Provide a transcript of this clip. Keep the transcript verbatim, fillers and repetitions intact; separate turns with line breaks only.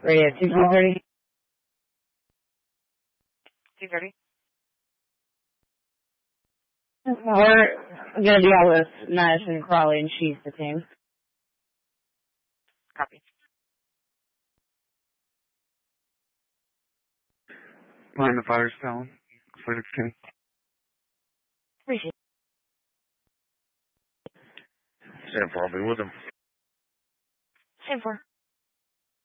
Ready at two thirty?
two thirty?
We're going to be out with Madison Crawley, and she's the team.
Copy.
Line the fire down. four sixteen.
Appreciate it.
Stand for, I'll be with him.
Stand for.